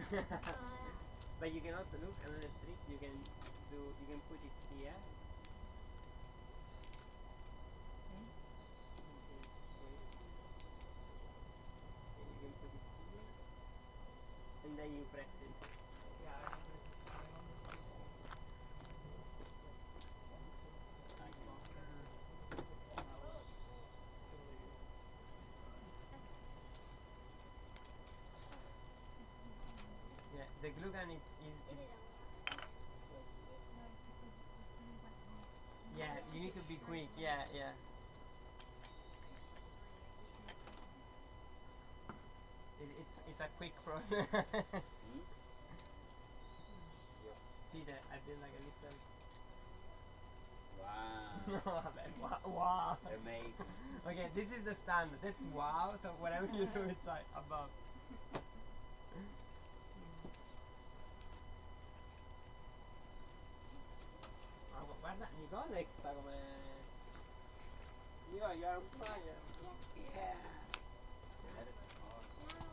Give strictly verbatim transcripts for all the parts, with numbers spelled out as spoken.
But you can also look another trick. You can do. You can put it here. And you can put it here, and then you press it. Yeah, the glue gun is, is, is yeah. You need to be quick. Yeah, yeah. It, it's it's a quick process. Peter, I did like a little. Wow. Vabbè, wow, wow. Amazing. Okay, this is the standard. This is wow. So whatever you do, it's like above. Ma gu- guarda, Nicole sta come. Io, you're on fire. Yeah. That is hard.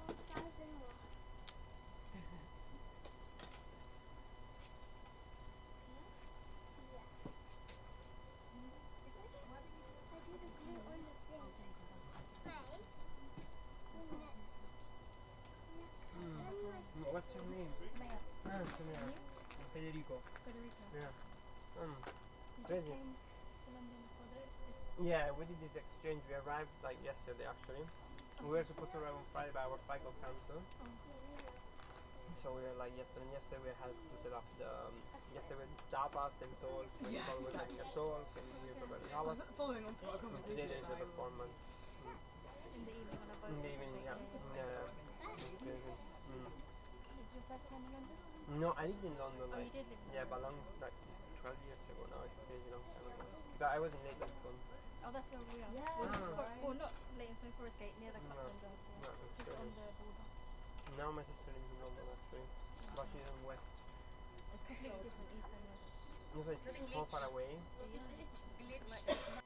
Mm, what's your name? Ah, Samira. Federico. Federico. Yeah. Mm. You Crazy. just came to London for this. Yeah, we did this exchange. We arrived like yesterday actually. We were supposed to arrive on Friday, but our flight got cancelled. Oh. So we were like yesterday. And yesterday we had to set up the. Um, yesterday we did tapas and talk. And Yeah, Nicole was having a talk, and we were preparing tapas. Following on from our And conversation. today there is a I- performance. In the evening on a boat. In the evening, yeah. Yeah. It's crazy. Mm. Is your first time in London? No, I lived in London. Oh, Like, you did live in yeah, London. but long, like twelve years ago now. It's crazy long time ago. But I was in Leytonstone. Oh, that's where we are. Yeah, Well, that's for- right. well, not Leytonstone Forest Gate, near the No. Clapham Doors. No, Yeah. it's Just crazy. on the border. Now my sister lives in London actually, but she's in West. It's completely different east and west. You know, it's so far away. Yeah. Like,